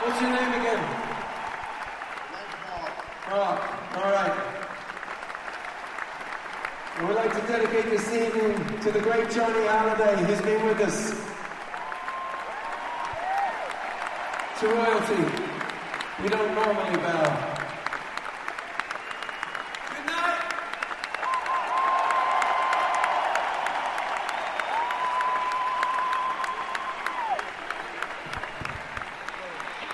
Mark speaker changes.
Speaker 1: What's your name again? Mark. All right. I would like to dedicate this evening to the great Johnny Halliday, who's been with us. To royalty, we don't normally bow.